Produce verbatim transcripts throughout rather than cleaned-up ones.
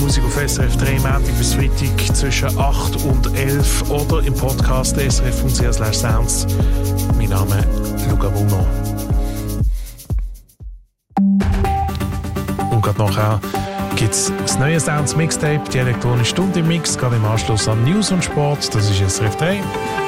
Musik auf S R F drei, Montag bis Freitag zwischen acht und elf oder im Podcast S R F punkt C H slash sounds. Mein Name ist Luca Bruno. Und gerade nachher gibt es das neue Sounds Mixtape, die elektronische Stunde im Mix, gerade im Anschluss an News und Sport. Das ist S R F drei.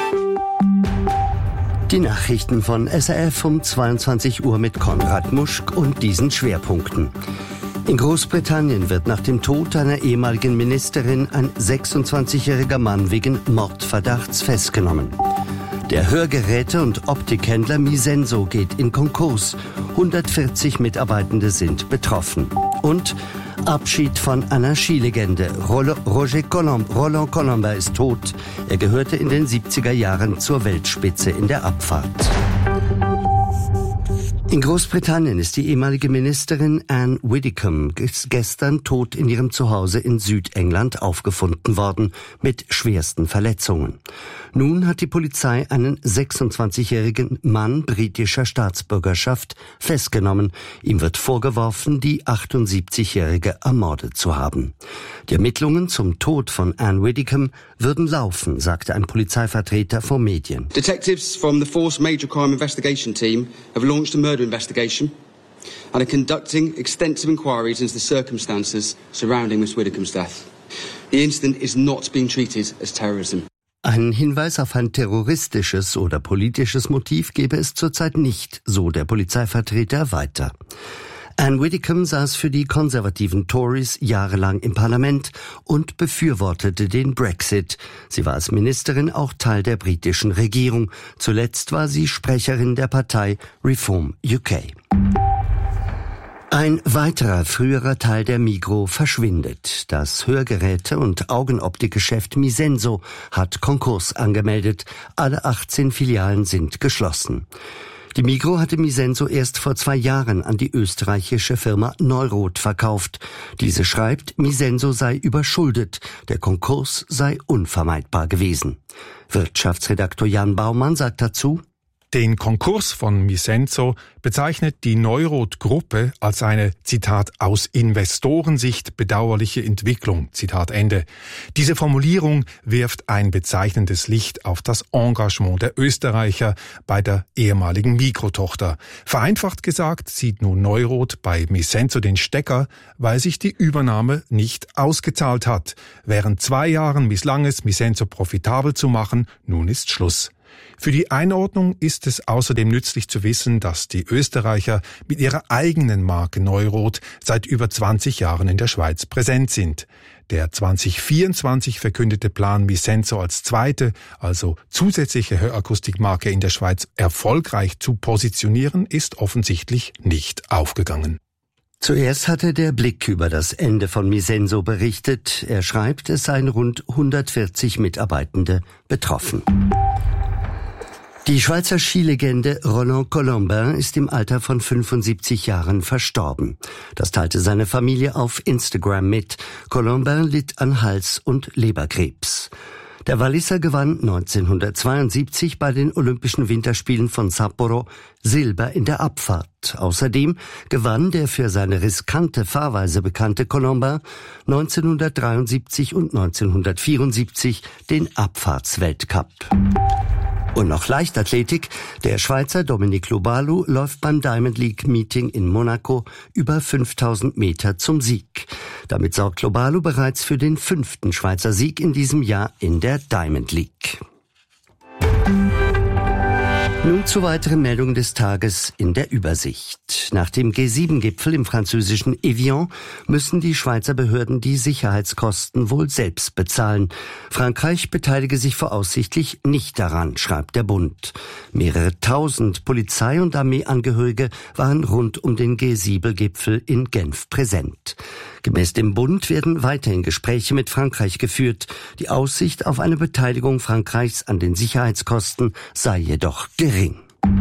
Die Nachrichten von S R F um zweiundzwanzig Uhr mit Konrad Muschk und diesen Schwerpunkten. In Großbritannien wird nach dem Tod einer ehemaligen Ministerin ein sechsundzwanzigjähriger Mann wegen Mordverdachts festgenommen. Der Hörgeräte- und Optikhändler Misenso geht in Konkurs. hundertvierzig Mitarbeitende sind betroffen. Und Abschied von einer Skilegende. Roger Colomb, Roland Colomber ist tot. Er gehörte in den siebziger Jahren zur Weltspitze in der Abfahrt. In Großbritannien ist die ehemalige Ministerin Anne Widdecombe gestern tot in ihrem Zuhause in Südengland aufgefunden worden, mit schwersten Verletzungen. Nun hat die Polizei einen sechsundzwanzigjährigen Mann britischer Staatsbürgerschaft festgenommen. Ihm wird vorgeworfen, die achtundsiebzigjährige ermordet zu haben. Die Ermittlungen zum Tod von Anne Widdecombe würden laufen, sagte ein Polizeivertreter vor Medien. Detectives from the Force Major Crime Investigation Team have launched a murder investigation and are conducting extensive inquiries into the circumstances surrounding Miss Widdecombe's death. The incident is not being treated as terrorism. Einen Hinweis auf ein terroristisches oder politisches Motiv gebe es zurzeit nicht, so der Polizeivertreter weiter. Anne Widdecombe saß für die konservativen Tories jahrelang im Parlament und befürwortete den Brexit. Sie war als Ministerin auch Teil der britischen Regierung. Zuletzt war sie Sprecherin der Partei Reform U K. Ein weiterer früherer Teil der Migro verschwindet. Das Hörgeräte- und Augenoptikgeschäft Misenso hat Konkurs angemeldet. Alle achtzehn Filialen sind geschlossen. Die Migro hatte Misenso erst vor zwei Jahren an die österreichische Firma Neurot verkauft. Diese schreibt, Misenso sei überschuldet, der Konkurs sei unvermeidbar gewesen. Wirtschaftsredaktor Jan Baumann sagt dazu: Den Konkurs von Misenso bezeichnet die Neurot-Gruppe als eine, Zitat, aus Investorensicht bedauerliche Entwicklung, Zitat Ende. Diese Formulierung wirft ein bezeichnendes Licht auf das Engagement der Österreicher bei der ehemaligen Mikrotochter. Vereinfacht gesagt sieht nun Neurot bei Misenso den Stecker, weil sich die Übernahme nicht ausgezahlt hat. Während zwei Jahren misslang es, Misenso profitabel zu machen, nun ist Schluss. Für die Einordnung ist es außerdem nützlich zu wissen, dass die Österreicher mit ihrer eigenen Marke Neurot seit über zwanzig Jahren in der Schweiz präsent sind. Der zwanzig vierundzwanzig verkündete Plan, Misenso als zweite, also zusätzliche Hörakustikmarke in der Schweiz erfolgreich zu positionieren, ist offensichtlich nicht aufgegangen. Zuerst hatte der Blick über das Ende von Misenso berichtet. Er schreibt, es seien rund hundertvierzig Mitarbeitende betroffen. Die Schweizer Skilegende Roland Colomber ist im Alter von fünfundsiebzig Jahren verstorben. Das teilte seine Familie auf Instagram mit. Colomber litt an Hals- und Leberkrebs. Der Walliser gewann neunzehnhundertzweiundsiebzig bei den Olympischen Winterspielen von Sapporo Silber in der Abfahrt. Außerdem gewann der für seine riskante Fahrweise bekannte Colomber neunzehnhundertdreiundsiebzig und neunzehnhundertvierundsiebzig den Abfahrtsweltcup. Und noch Leichtathletik. Der Schweizer Dominic Lobalu läuft beim Diamond League Meeting in Monaco über fünftausend Meter zum Sieg. Damit sorgt Lobalu bereits für den fünften Schweizer Sieg in diesem Jahr in der Diamond League. Nun zu weiteren Meldungen des Tages in der Übersicht. Nach dem G sieben Gipfel im französischen Evian müssen die Schweizer Behörden die Sicherheitskosten wohl selbst bezahlen. Frankreich beteilige sich voraussichtlich nicht daran, schreibt der Bund. Mehrere tausend Polizei- und Armeeangehörige waren rund um den G sieben Gipfel in Genf präsent. Gemäß dem Bund werden weiterhin Gespräche mit Frankreich geführt. Die Aussicht auf eine Beteiligung Frankreichs an den Sicherheitskosten sei jedoch gering.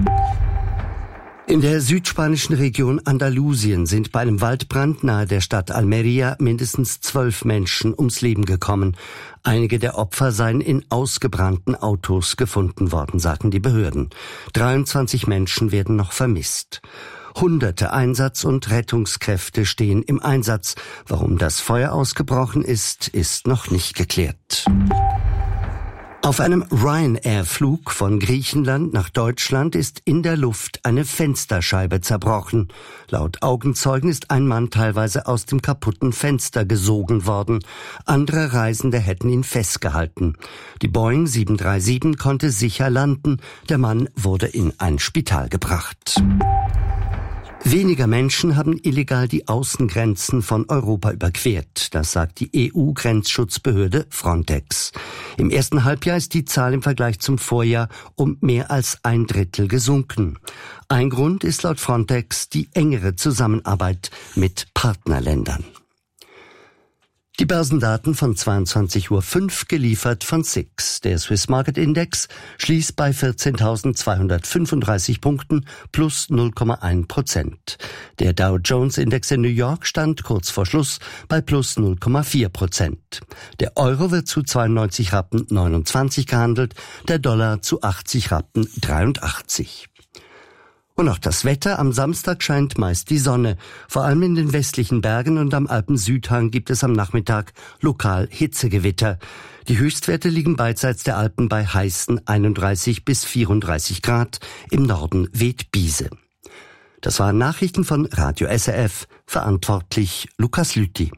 In der südspanischen Region Andalusien sind bei einem Waldbrand nahe der Stadt Almería mindestens zwölf Menschen ums Leben gekommen. Einige der Opfer seien in ausgebrannten Autos gefunden worden, sagten die Behörden. dreiundzwanzig Menschen werden noch vermisst. Hunderte Einsatz- und Rettungskräfte stehen im Einsatz. Warum das Feuer ausgebrochen ist, ist noch nicht geklärt. Auf einem Ryanair-Flug von Griechenland nach Deutschland ist in der Luft eine Fensterscheibe zerbrochen. Laut Augenzeugen ist ein Mann teilweise aus dem kaputten Fenster gesogen worden. Andere Reisende hätten ihn festgehalten. Die Boeing sieben drei sieben konnte sicher landen. Der Mann wurde in ein Spital gebracht. Weniger Menschen haben illegal die Außengrenzen von Europa überquert. Das sagt die E U-Grenzschutzbehörde Frontex. Im ersten Halbjahr ist die Zahl im Vergleich zum Vorjahr um mehr als ein Drittel gesunken. Ein Grund ist laut Frontex die engere Zusammenarbeit mit Partnerländern. Die Börsendaten von zweiundzwanzig Uhr fünf geliefert von S I X. Der Swiss Market Index schließt bei vierzehntausendzweihundertfünfunddreißig Punkten plus null Komma eins Prozent. Der Dow Jones Index in New York stand kurz vor Schluss bei plus null Komma vier Prozent. Der Euro wird zu zweiundneunzig Rappen neunundzwanzig gehandelt, der Dollar zu achtzig Rappen dreiundachtzig. Und auch das Wetter. Am Samstag scheint meist die Sonne. Vor allem in den westlichen Bergen und am Alpen-Südhang gibt es am Nachmittag lokal Hitzegewitter. Die Höchstwerte liegen beidseits der Alpen bei heißen einunddreißig bis vierunddreißig Grad. Im Norden weht Biese. Das waren Nachrichten von Radio S R F. Verantwortlich Lukas Lüthi.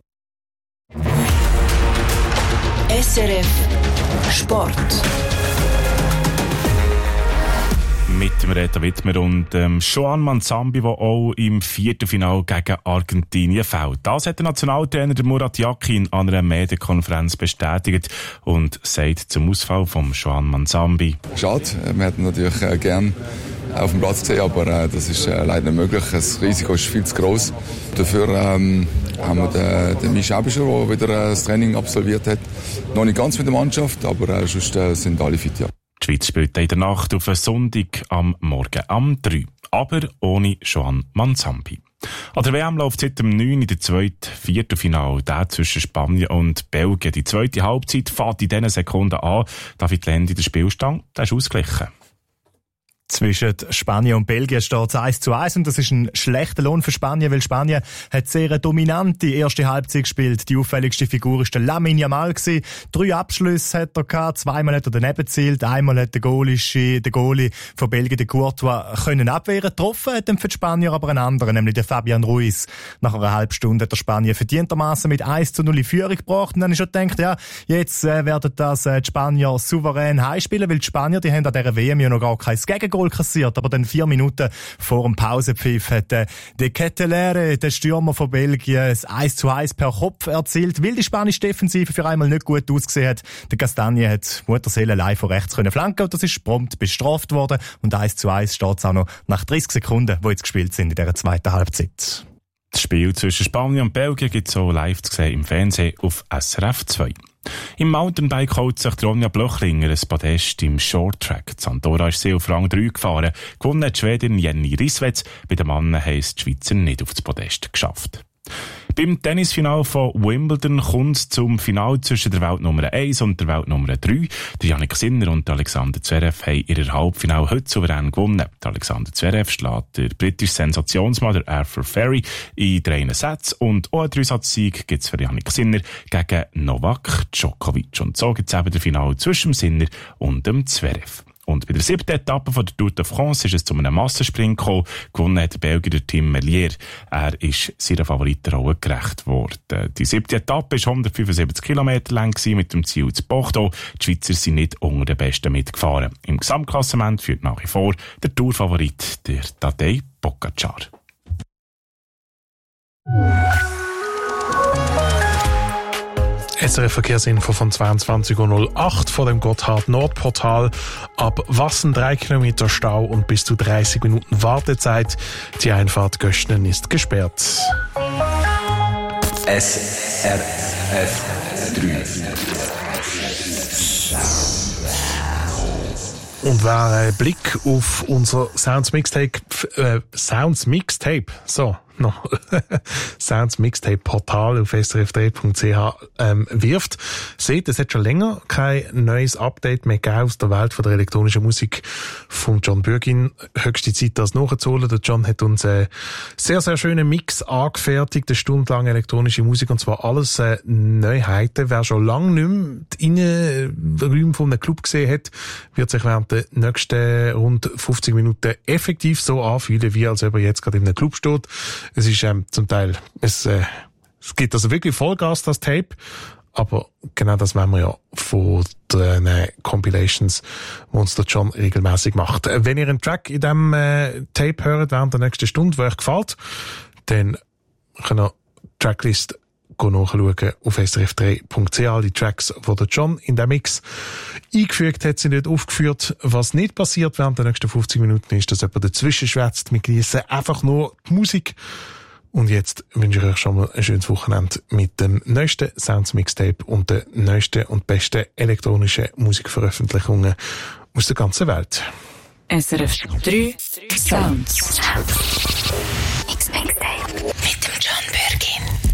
S R F Sport. Mit dem Reto Wittmer und ähm, Joan Manzambi, der auch im Viertelfinale gegen Argentinien fällt. Das hat der Nationaltrainer Murat Yakin an einer Medienkonferenz bestätigt und sagt zum Ausfall von Joan Manzambi. Schade, wir hätten natürlich äh, gern auf dem Platz gesehen, aber äh, das ist äh, leider nicht möglich. Das Risiko ist viel zu gross. Dafür ähm, haben wir den, den Misch Ebischer, der wieder äh, das Training absolviert hat. Noch nicht ganz mit der Mannschaft, aber äh, sonst äh, sind alle fit, ja. Die Schweiz spielt in der Nacht auf einen Sonntag am Morgen am drei. Aber ohne Joan Manzambi. An der W M läuft seit dem neun in der zweiten Viertelfinale, der zwischen Spanien und Belgien. Die zweite Halbzeit fährt in diesen Sekunden an. David Lendi, der Spielstand, der ist ausgeglichen. Zwischen Spanien und Belgien steht es eins zu eins und das ist ein schlechter Lohn für Spanien, weil Spanien hat sehr eine dominante erste Halbzeit gespielt. Die auffälligste Figur war der Lamine Yamal gewesen. Drei Abschlüsse hat er gehabt, zweimal hat er daneben gezielt, einmal hat der Goalie, der Goalie von Belgien, der Courtois, können abwehren. Getroffen hat dann für die Spanier aber einen anderen, nämlich der Fabian Ruiz. Nach einer halben Stunde hat der Spanier verdientermaßen mit eins zu null in Führung gebracht und dann ist schon gedacht, ja, jetzt äh, werden das äh, die Spanier souverän heimspielen, weil die Spanier, die haben an dieser W M ja noch gar kein Gegengol kassiert, aber dann vier Minuten vor dem Pausepfiff hat äh, der Ketelere, der Stürmer von Belgien, das eins zu eins per Kopf erzielt, weil die spanische Defensive für einmal nicht gut ausgesehen hat. Der Castagne hat Mutterseele allein von rechts können flanken und das ist prompt bestraft worden und eins zu eins steht es auch noch nach dreißig Sekunden, die jetzt gespielt sind in dieser zweiten Halbzeit. Das Spiel zwischen Spanien und Belgien gibt es so live zu sehen im Fernsehen auf S R F zwei. Im Mountainbike holt sich Ronja Blöchlinger ein Podest im Shorttrack. Zandora ist sie auf Rang drei gefahren. Gewonnen hat die Schwedin Jenny Risswetz. Bei den Männern haben es die Schweizer nicht auf das Podest geschafft. Beim Tennisfinal von Wimbledon kommt es zum Final zwischen der Weltnummer eins und der Weltnummer drei. Der Jannik Sinner und Alexander Zverev haben ihr Halbfinale heute souverän gewonnen. Der Alexander Zverev schlägt der britische Sensationsmann, der Arthur Ferry, in drei Sätzen und auch einen Dreisatz-Sieg gibt es für Jannik Sinner gegen Novak Djokovic. Und so gibt es eben das Finale zwischen dem Sinner und dem Zverev. Und bei der siebten Etappe von der Tour de France ist es zu einem Massensprint gekommen. Gewonnen hat der Belgier Tim Merlier. Er ist seiner Favoritenrolle gerecht worden. Die siebte Etappe war hundertfünfundsiebzig Kilometer lang mit dem Ziel zu Bordeaux. Die Schweizer sind nicht unter den Besten mitgefahren. Im Gesamtklassement führt nach wie vor der Tourfavorit, der Tadej Pogačar. S R F-Verkehrsinfo von zweiundzwanzig Uhr null acht vor dem Gotthard-Nord-Portal. Ab Wassen drei Kilometer Stau und bis zu dreißig Minuten Wartezeit. Die Einfahrt Göschnen ist gesperrt. S R F drei. Und wer einen Blick auf unser Sounds Mixtape, äh, Sounds Mixtape, so, nochmal Sounds Mixtape Portal auf s r f drei punkt c h ähm, wirft. Seht, es hat schon länger kein neues Update mehr gegeben aus der Welt von der elektronischen Musik von John Bürgin. Höchste Zeit, das nachzuholen. Der John hat uns einen sehr, sehr schönen Mix angefertigt, eine Stunde lang elektronische Musik, und zwar alles äh, Neuheiten. Wer schon lange nicht mehr die Innenräume von einem Club gesehen hat, wird sich während der nächsten rund fünfzig Minuten effektiv so anfühlen, wie als ob er jetzt gerade in einem Club steht. Es ist ähm, zum Teil, es, äh, es gibt also wirklich Vollgas, das Tape, aber genau das wollen wir ja von den äh, Compilations, die uns der John regelmäßig macht. Wenn ihr einen Track in diesem äh, Tape hört während der nächsten Stunde, der euch gefällt, dann könnt ihr die Tracklist nachschauen auf s r f drei punkt c h. Die Tracks, die der John in den Mix eingefügt hat, sind nicht aufgeführt. Was nicht passiert während der nächsten fünfzig Minuten ist, dass jemand dazwischen schwätzt. Wir genießen einfach nur die Musik. Und jetzt wünsche ich euch schon mal ein schönes Wochenende mit dem neuesten Sounds Mixtape und den neuesten und besten elektronischen Musikveröffentlichungen aus der ganzen Welt. S R F drei Sounds Mix Mixtape mit dem John Bürgin.